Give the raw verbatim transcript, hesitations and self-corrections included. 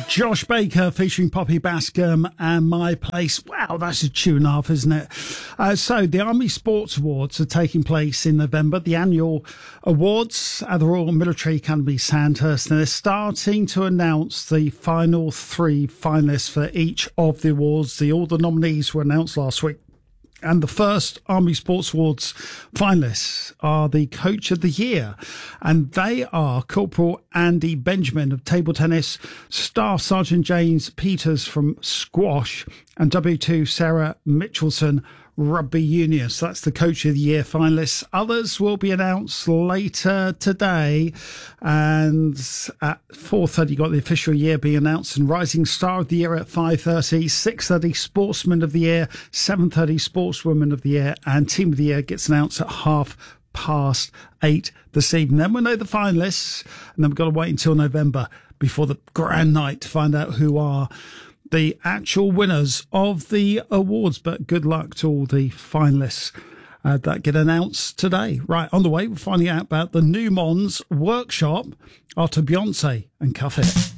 Josh Baker featuring Poppy Bascom and My Place. Wow, that's a tune and a half, isn't it? Uh, so the Army Sports Awards are taking place in November. The annual awards at the Royal Military Academy Sandhurst, and they're starting to announce the final three finalists for each of the awards. The, all the nominees were announced last week. And the first Army Sports Awards finalists are the Coach of the Year. And they are Corporal Andy Benjamin of table tennis, Staff Sergeant James Peters from squash, and W two Sarah Mitchelson rugby union. So that's the Coach of the Year finalists. Others will be announced later today. And at four thirty, you got the official year being announced, and Rising Star of the Year at five thirty, six thirty Sportsman of the Year, seven thirty Sportswoman of the Year, and Team of the Year gets announced at half past eight this evening. Then we'll know the finalists, and then we've got to wait until November before the grand night to find out who are the actual winners of the awards. But good luck to all the finalists uh, that get announced today. Right, on the way, we're finding out about the New Mons workshop after Beyonce and Cuff It.